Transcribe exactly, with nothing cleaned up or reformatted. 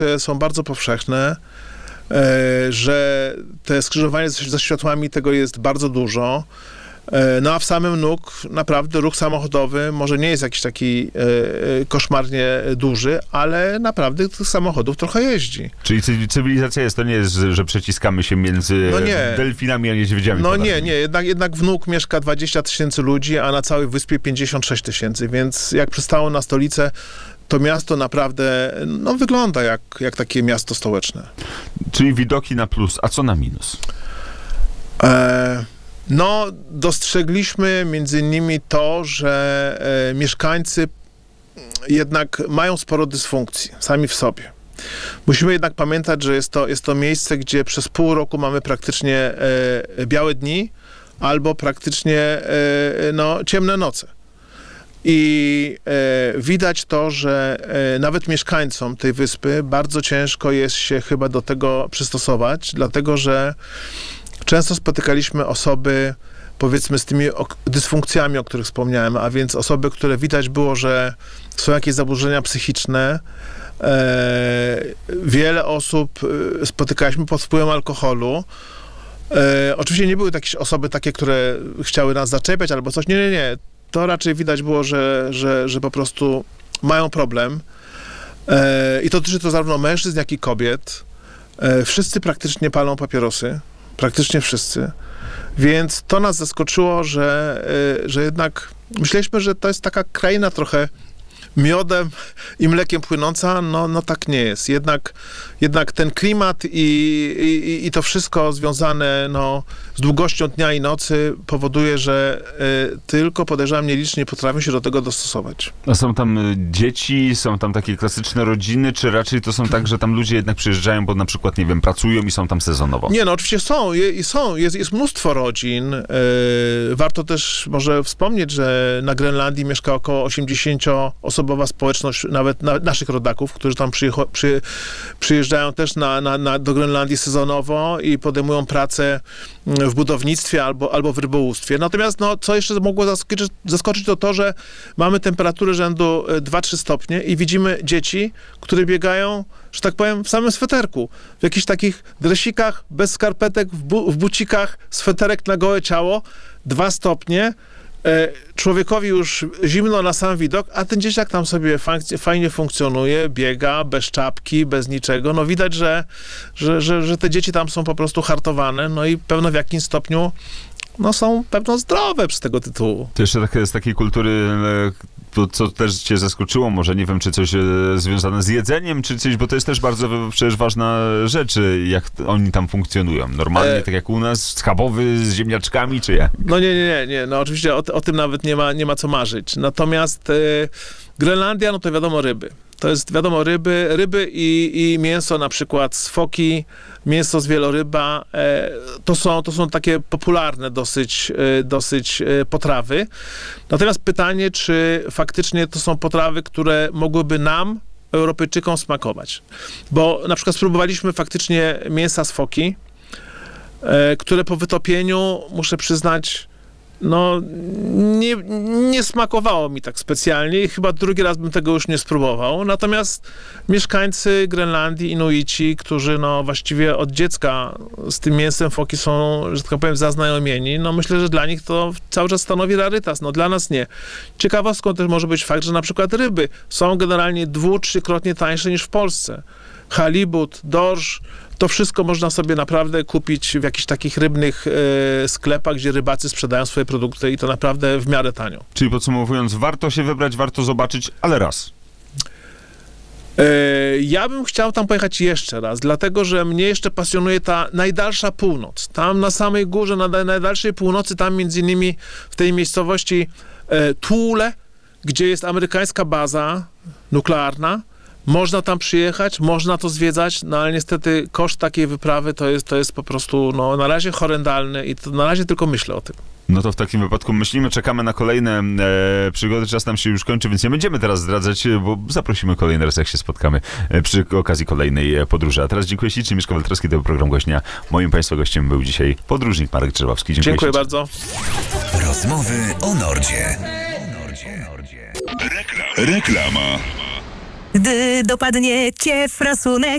są bardzo powszechne, że te skrzyżowanie ze światłami tego jest bardzo dużo. No a w samym N U K naprawdę ruch samochodowy może nie jest jakiś taki e, koszmarnie duży, ale naprawdę tych samochodów trochę jeździ. Czyli cywilizacja jest, to nie jest, że przeciskamy się między no nie. delfinami, a niedźwiedziami. No podatnymi. nie, nie. Jednak, jednak w N U K mieszka dwadzieścia tysięcy ludzi, a na całej wyspie pięćdziesiąt sześć tysięcy, więc jak przystało na stolicę, to miasto naprawdę no, wygląda jak, jak takie miasto stołeczne. Czyli widoki na plus, a co na minus? E, no, dostrzegliśmy między innymi to, że e, mieszkańcy jednak mają sporo dysfunkcji sami w sobie. Musimy jednak pamiętać, że jest to, jest to miejsce, gdzie przez pół roku mamy praktycznie e, białe dni albo praktycznie e, no, ciemne noce. I e, widać to, że e, nawet mieszkańcom tej wyspy bardzo ciężko jest się chyba do tego przystosować, dlatego że często spotykaliśmy osoby, powiedzmy, z tymi ok- dysfunkcjami, o których wspomniałem, a więc osoby, które widać było, że są jakieś zaburzenia psychiczne. E, wiele osób e, spotykaliśmy pod wpływem alkoholu. E, oczywiście nie były jakieś osoby takie, które chciały nas zaczepiać albo coś. Nie, nie, nie. To raczej widać było, że, że, że po prostu mają problem. E, I to dotyczy to zarówno mężczyzn, jak i kobiet. E, wszyscy praktycznie palą papierosy. Praktycznie wszyscy. Więc to nas zaskoczyło, że, e, że jednak myśleliśmy, że to jest taka kraina trochę miodem i mlekiem płynąca. No, no tak nie jest. Jednak, jednak ten klimat i, i, i to wszystko związane no, z długością dnia i nocy powoduje, że y, tylko podejrzewam nieliczni potrafią się do tego dostosować. A są tam y, dzieci, są tam takie klasyczne rodziny, czy raczej to są tak, że tam ludzie jednak przyjeżdżają, bo na przykład, nie wiem, pracują i są tam sezonowo? Nie, no oczywiście są, je, są jest, jest mnóstwo rodzin. Y, warto też może wspomnieć, że na Grenlandii mieszka około osiemdziesięcioosobowa społeczność, nawet na, naszych rodaków, którzy tam przyjecho, przy, przyjeżdżają też na, na, na, do Grenlandii sezonowo i podejmują pracę w budownictwie albo, albo w rybołówstwie. Natomiast no, co jeszcze mogło zaskoczyć, zaskoczyć to to, że mamy temperatury rzędu dwa trzy stopnie i widzimy dzieci, które biegają, że tak powiem, w samym sweterku. W jakichś takich dresikach, bez skarpetek, w, bu- w bucikach, sweterek na gołe ciało, dwa stopnie. Człowiekowi już zimno na sam widok, a ten dzieciak tam sobie fajnie, fajnie funkcjonuje, biega, bez czapki, bez niczego. No widać, że, że, że, że te dzieci tam są po prostu hartowane, no i pewno w jakimś stopniu no są pewno zdrowe z tego tytułu. To jeszcze tak, z takiej kultury, to, co też cię zaskoczyło, może nie wiem, czy coś e, związane z jedzeniem, czy coś, bo to jest też bardzo przecież ważna rzecz, jak oni tam funkcjonują. Normalnie, e... tak jak u nas, schabowy z ziemniaczkami, czy jak? No nie, nie, nie, nie. No oczywiście o, o tym nawet nie ma, nie ma co marzyć. Natomiast e, Grenlandia, no to wiadomo ryby. To jest wiadomo ryby, ryby i, i mięso na przykład z foki, mięso z wieloryba, e, to, są, to są takie popularne dosyć, e, dosyć e, potrawy. Natomiast pytanie, czy faktycznie to są potrawy, które mogłyby nam, Europejczykom, smakować. Bo na przykład spróbowaliśmy faktycznie mięsa z foki, e, które po wytopieniu, muszę przyznać, no, nie, nie smakowało mi tak specjalnie i chyba drugi raz bym tego już nie spróbował. Natomiast mieszkańcy Grenlandii, Inuici, którzy no właściwie od dziecka z tym mięsem foki są, że tak powiem, zaznajomieni, no myślę, że dla nich to cały czas stanowi rarytas. No dla nas nie. Ciekawostką też może być fakt, że na przykład ryby są generalnie dwu-, trzykrotnie tańsze niż w Polsce. Halibut, dorsz, to wszystko można sobie naprawdę kupić w jakichś takich rybnych e, sklepach, gdzie rybacy sprzedają swoje produkty i to naprawdę w miarę tanio. Czyli podsumowując, warto się wybrać, warto zobaczyć, ale raz. E, ja bym chciał tam pojechać jeszcze raz, dlatego, że mnie jeszcze pasjonuje ta najdalsza północ. Tam na samej górze, na najdalszej północy, tam między innymi w tej miejscowości e, Thule, gdzie jest amerykańska baza nuklearna. Można tam przyjechać, można to zwiedzać, no ale niestety koszt takiej wyprawy to jest, to jest po prostu no, na razie horrendalny i to na razie tylko myślę o tym. No to w takim wypadku myślimy, czekamy na kolejne e, przygody, czas nam się już kończy, więc nie będziemy teraz zdradzać, bo zaprosimy kolejny raz, jak się spotkamy e, przy okazji kolejnej e, podróży. A teraz dziękuję ślicznie, Mieszko Waltrowski, to był program Gość Dnia. Moim Państwa gościem był dzisiaj podróżnik Marek Drzewowski. Dziękuję, dziękuję bardzo. Rozmowy o Nordzie. Reklama. Gdy dopadnie cię frasunek,